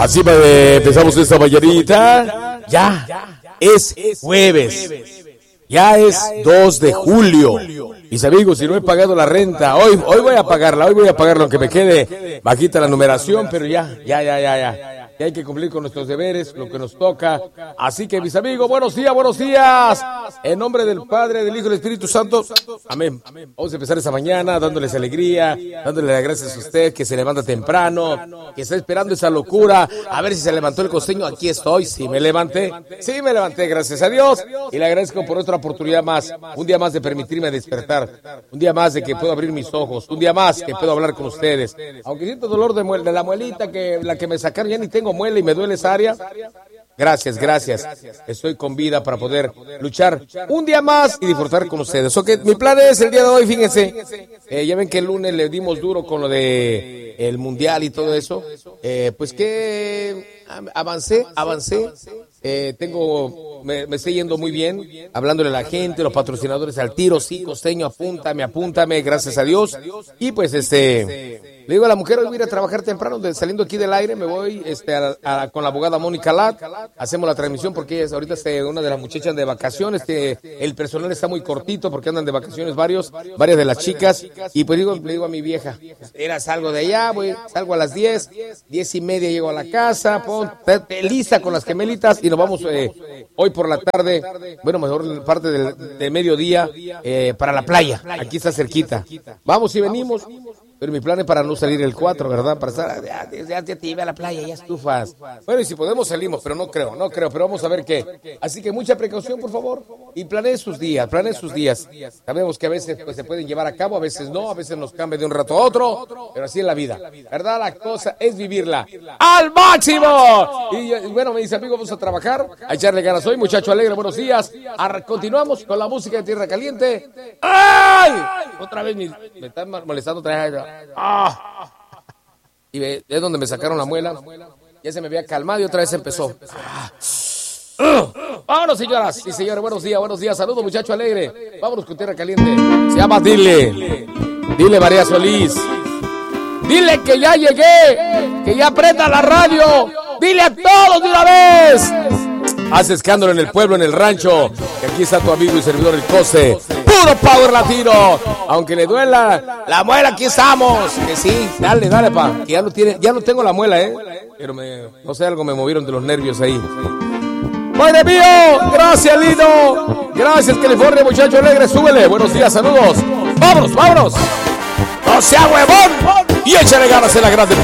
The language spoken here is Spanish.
Así empezamos esta mañanita. Ya es jueves. Ya es 2 de julio. Mis amigos, si no he pagado la renta, hoy voy a pagarla, aunque me quede bajita la numeración, pero ya hay que cumplir con nuestros deberes, lo que nos toca. Así que, mis amigos, buenos días. En nombre del Padre, del Hijo y del Espíritu Santo. Amén. Vamos a empezar esta mañana dándoles alegría, dándole las gracias a usted que se levanta temprano, que está esperando esa locura. A ver si se levantó el costeño. Aquí estoy. Sí me levanté, gracias a Dios. Y le agradezco por otra oportunidad más. Un día más de permitirme despertar. Un día más de que puedo abrir mis ojos. Un día más que puedo hablar con ustedes. Aunque siento dolor de la muelita, la que me sacaron, ya ni tengo muela y me duele esa área. Gracias. Estoy con vida para poder luchar un día más y disfrutar con ustedes. Ok, mi plan es el día de hoy, fíjense. Ya ven que el lunes le dimos duro con lo de el mundial y todo eso. Pues que avancé. Me estoy yendo muy bien, hablándole a la gente, los patrocinadores al tiro. Sí, costeño, apúntame, gracias a Dios. Y pues le digo a la mujer, hoy voy a ir a trabajar temprano, saliendo aquí del aire, me voy con la abogada Mónica Lat, hacemos la transmisión porque ahorita una de las muchachas de vacaciones, el personal está muy cortito porque andan de vacaciones varias de las chicas, y pues le digo a mi vieja, salgo de allá, salgo a las 10:30, llego a la casa, lista con las gemelitas y nos vamos hoy por la tarde, mejor parte de mediodía, para la playa, aquí está cerquita, vamos y venimos. Pero mi plan es para no salir el 4, ¿verdad? Para estar, ya te iba a la playa, ya estufas. Bueno, y si podemos salimos, pero no creo, pero vamos a ver qué. Así que mucha precaución, por favor, y planee sus días. Sabemos que a veces pues, se pueden llevar a cabo, a veces no, a veces nos cambia de un rato a otro, pero así es la vida, ¿verdad? La cosa es vivirla al máximo. Y bueno, mis amigos, vamos a trabajar, a echarle ganas hoy, muchacho alegre, buenos días. Continuamos con la música de Tierra Caliente. ¡Ay! Otra vez me están molestando otra vez. Y es donde me sacaron la muela. Ya se me había calmado y otra vez empezó. Vámonos, señoras y señores, buenos días, saludos, muchacho alegre. Vámonos con Tierra Caliente. Se llama Dile María Solís. Dile que ya llegué, que ya prenda la radio. Dile a todos de una vez. Hace escándalo en el pueblo, en el rancho, que aquí está tu amigo y servidor el Cose. Puro power latino. Aunque le duela la muela, aquí estamos. Que sí, dale, pa. Que ya no tengo la muela, pero no sé, algo me movieron de los nervios ahí. ¡Padre mío! ¡Gracias, Lino! ¡Gracias, California, muchacho alegre! ¡Súbele! Buenos días, saludos. ¡Vámonos! ¡No sea huevón! Y échale ganas en la grande.